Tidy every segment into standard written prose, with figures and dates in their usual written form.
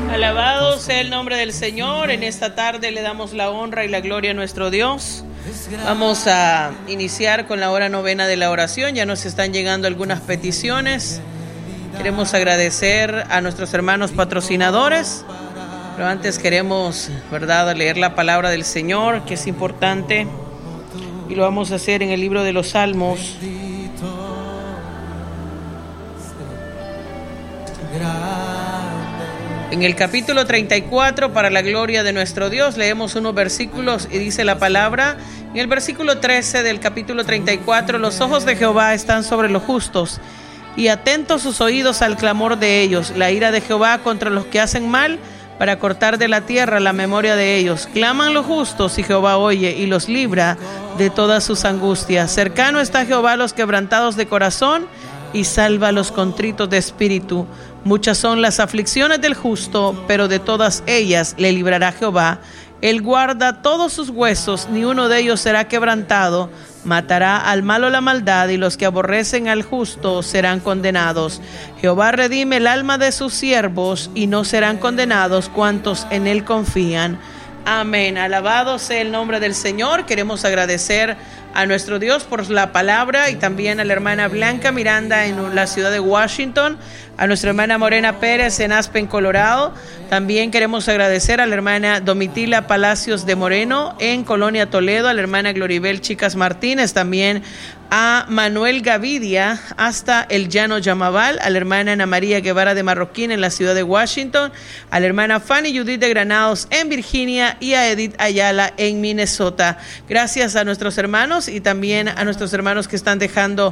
Alabado sea el nombre del Señor. En esta tarde le damos la honra y la gloria a nuestro Dios. Vamos a iniciar con la hora novena de la oración. Ya nos están llegando algunas peticiones. Queremos agradecer a nuestros hermanos patrocinadores, pero antes queremos, leer la palabra del Señor, que es importante, y lo vamos a hacer en el libro de los Salmos. En el capítulo 34, para la gloria de nuestro Dios, leemos unos versículos y dice la palabra, en el versículo 13 del capítulo 34, los ojos de Jehová están sobre los justos, y atentos sus oídos al clamor de ellos, la ira de Jehová contra los que hacen mal, para cortar de la tierra la memoria de ellos. Claman los justos y Jehová oye y los libra de todas sus angustias. Cercano está Jehová a los quebrantados de corazón y salva a los contritos de espíritu. Muchas son las aflicciones del justo, pero de todas ellas le librará Jehová. Él guarda todos sus huesos, ni uno de ellos será quebrantado. Matará al malo la maldad, y los que aborrecen al justo serán condenados. Jehová redime el alma de sus siervos, y no serán condenados cuantos en él confían. Amén. Alabado sea el nombre del Señor. Queremos agradecer a nuestro Dios por la palabra, y también a la hermana Blanca Miranda en la ciudad de Washington, a nuestra hermana Morena Pérez en Aspen, Colorado. También queremos agradecer a la hermana Domitila Palacios de Moreno en Colonia Toledo, a la hermana Gloribel Chicas Martínez, también a Manuel Gavidia hasta el Llano Yamabal, a la hermana Ana María Guevara de Marroquín en la ciudad de Washington, a la hermana Fanny Judith de Granados en Virginia y a Edith Ayala en Minnesota. Gracias a nuestros hermanos y también a nuestros hermanos que están dejando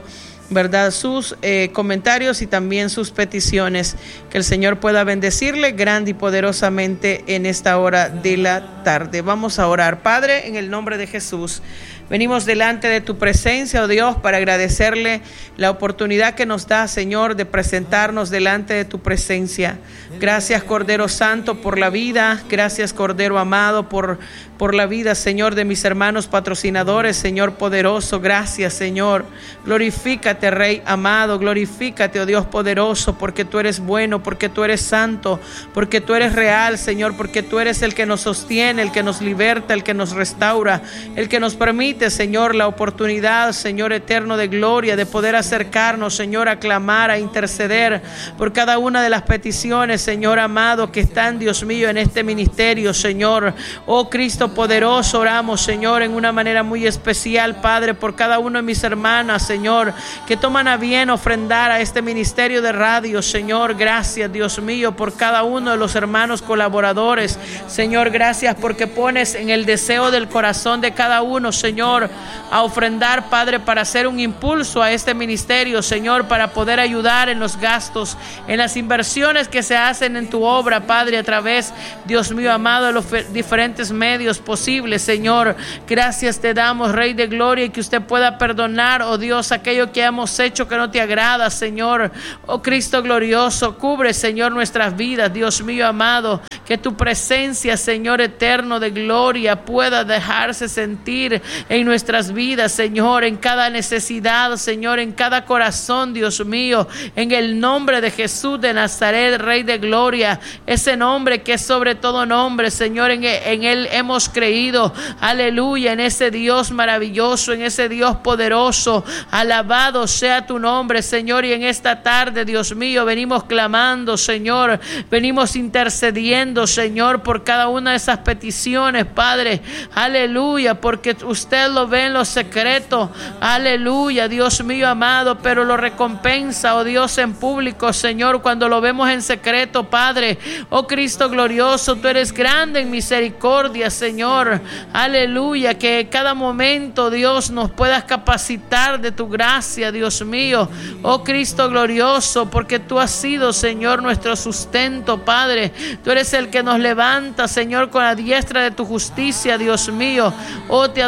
sus comentarios y también sus peticiones. Que el Señor pueda bendecirle grande y poderosamente en esta hora de la tarde. Vamos a orar. Padre, en el nombre de Jesús, venimos delante de tu presencia, oh Dios, para agradecerle la oportunidad que nos da, Señor, de presentarnos delante de tu presencia. Gracias, Cordero Santo, por la vida. Gracias, Cordero amado, por la vida, Señor, de mis hermanos patrocinadores, Señor poderoso. Gracias, Señor. Glorifícate, Rey amado. Glorifícate, oh Dios poderoso, porque tú eres bueno, porque tú eres santo, porque tú eres real, Señor, porque tú eres el que nos sostiene, el que nos liberta, el que nos restaura, el que nos permite, Señor, la oportunidad, Señor eterno de gloria, de poder acercarnos, Señor, a clamar, a interceder por cada una de las peticiones, Señor amado, que están, Dios mío, en este ministerio, Señor. Oh Cristo poderoso, oramos, Señor, en una manera muy especial, Padre, por cada uno de mis hermanas, Señor, que toman a bien ofrendar a este ministerio de radio, Señor. Gracias, Dios mío, por cada uno de los hermanos colaboradores, Señor. Gracias porque pones en el deseo del corazón de cada uno, Señor, a ofrendar, Padre, para hacer un impulso a este ministerio, Señor, para poder ayudar en los gastos, en las inversiones que se hacen en tu obra, Padre, a través, Dios mío amado, de los diferentes medios posibles, Señor. Gracias te damos, Rey de Gloria, y que usted pueda perdonar, oh Dios, aquello que hemos hecho que no te agrada, Señor. Oh Cristo glorioso, cubre, Señor, nuestras vidas, Dios mío amado, que tu presencia, Señor eterno de gloria, pueda dejarse sentir en nuestras vidas, Señor, en cada necesidad, Señor, en cada corazón, Dios mío, en el nombre de Jesús de Nazaret, Rey de Gloria, ese nombre que es sobre todo nombre, Señor. En él hemos creído, aleluya, en ese Dios maravilloso, en ese Dios poderoso. Alabado sea tu nombre, Señor, y en esta tarde, Dios mío, venimos clamando, Señor, venimos intercediendo, Señor, por cada una de esas peticiones, Padre, aleluya, porque usted lo ve en lo secreto, aleluya, Dios mío amado, pero lo recompensa, oh Dios, en público, Señor, cuando lo vemos en secreto, Padre. Oh Cristo glorioso, tú eres grande en misericordia, Señor, aleluya, que cada momento, Dios, nos puedas capacitar de tu gracia, Dios mío. Oh Cristo glorioso, porque tú has sido, Señor, nuestro sustento, Padre. Tú eres el que nos levanta, Señor, con la diestra de tu justicia, Dios mío. Oh, te adoramos,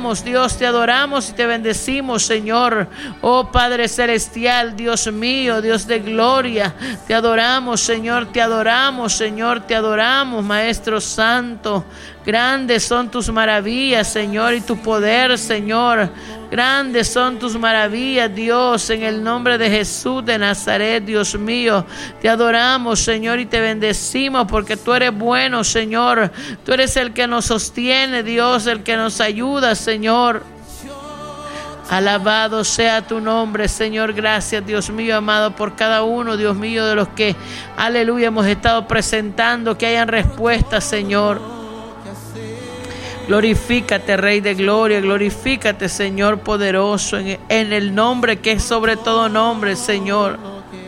adoramos, Dios, te adoramos y te bendecimos, Señor. Oh Padre celestial, Dios mío, Dios de gloria, te adoramos, Señor, te adoramos, Señor, te adoramos, Maestro Santo. Grandes son tus maravillas, Señor, y tu poder, Señor. Grandes son tus maravillas, Dios, en el nombre de Jesús de Nazaret, Dios mío. Te adoramos, Señor, y te bendecimos porque tú eres bueno, Señor. Tú eres el que nos sostiene, Dios, el que nos ayuda, Señor. Alabado sea tu nombre, Señor. Gracias, Dios mío, amado, por cada uno, Dios mío, de los que, aleluya, hemos estado presentando, que hayan respuestas, Señor. Glorifícate, Rey de Gloria, glorifícate, Señor poderoso, en el nombre que es sobre todo nombre, Señor.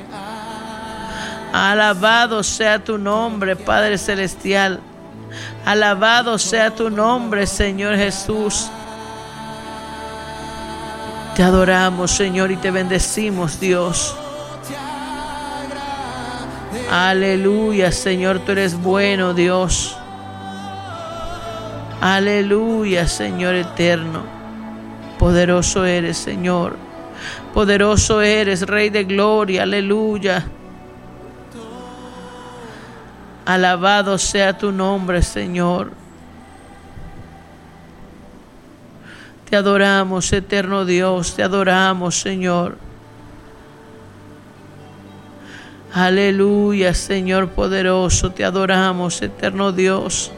Alabado sea tu nombre, Padre Celestial. Alabado sea tu nombre, Señor Jesús. Te adoramos, Señor, y te bendecimos, Dios. Aleluya, Señor, tú eres bueno, Dios. Aleluya, Señor eterno. Poderoso eres, Señor. Poderoso eres, Rey de Gloria. Aleluya. Alabado sea tu nombre, Señor. Te adoramos, eterno Dios. Te adoramos, Señor. Aleluya, Señor poderoso. Te adoramos, eterno Dios.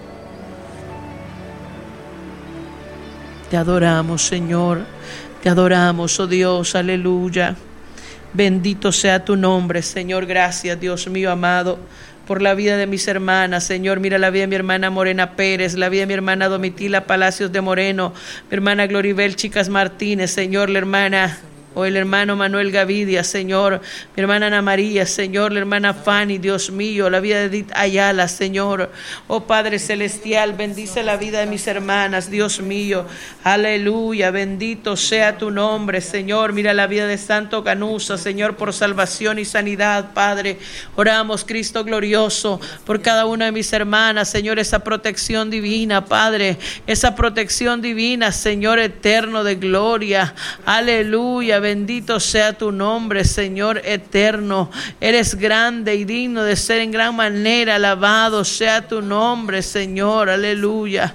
Te adoramos, Señor. Te adoramos, oh Dios. Aleluya. Bendito sea tu nombre, Señor. Gracias, Dios mío amado, por la vida de mis hermanas, Señor. Mira la vida de mi hermana Morena Pérez, la vida de mi hermana Domitila Palacios de Moreno, mi hermana Gloribel Chicas Martínez, Señor, la hermana o el hermano Manuel Gavidia, Señor, mi hermana Ana María, Señor, la hermana Fanny, Dios mío, la vida de Edith Ayala, Señor. Oh Padre Celestial, bendice la vida de mis hermanas, Dios mío. Aleluya, bendito sea tu nombre, Señor. Mira la vida de Santo Canusa, Señor, por salvación y sanidad, Padre. Oramos, Cristo glorioso, por cada una de mis hermanas, Señor, esa protección divina, Padre, esa protección divina, Señor eterno de gloria. Aleluya. Bendito sea tu nombre, Señor eterno. Eres grande y digno de ser en gran manera. Alabado sea tu nombre, Señor. Aleluya.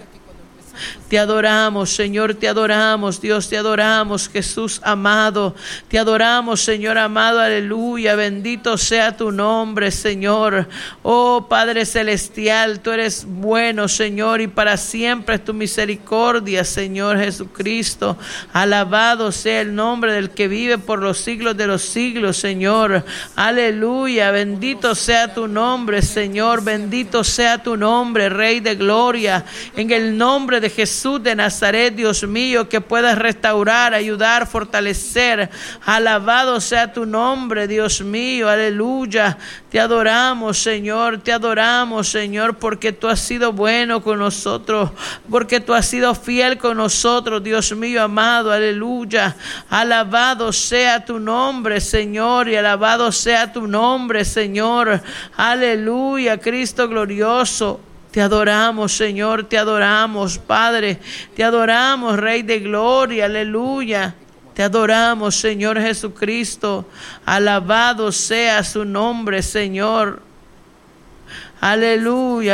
Te adoramos, Señor, te adoramos, Dios, te adoramos, Jesús amado. Te adoramos, Señor amado, aleluya. Bendito sea tu nombre, Señor. Oh Padre Celestial, tú eres bueno, Señor, y para siempre es tu misericordia, Señor Jesucristo. Alabado sea el nombre del que vive por los siglos de los siglos, Señor. Aleluya, bendito sea tu nombre, Señor. Bendito sea tu nombre, Rey de Gloria. En el nombre de Jesús de Nazaret, Dios mío, que puedas restaurar, ayudar, fortalecer. Alabado sea tu nombre, Dios mío, aleluya. Te adoramos, Señor, porque tú has sido bueno con nosotros, porque tú has sido fiel con nosotros, Dios mío amado, aleluya. Alabado sea tu nombre, Señor, y alabado sea tu nombre, Señor. Aleluya, Cristo glorioso. Te adoramos, Señor, te adoramos, Padre, te adoramos, Rey de Gloria, aleluya. Te adoramos, Señor Jesucristo, alabado sea su nombre, Señor. Aleluya.